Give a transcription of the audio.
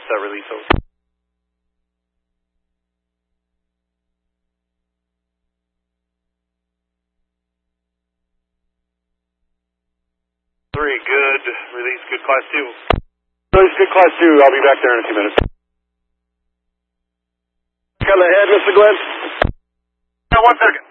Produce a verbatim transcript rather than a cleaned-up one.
uh, release over. Three, good. Release, good class two. Release, good class two. I'll be back there in a few minutes. Come ahead, Mister Glenn. Now, one second.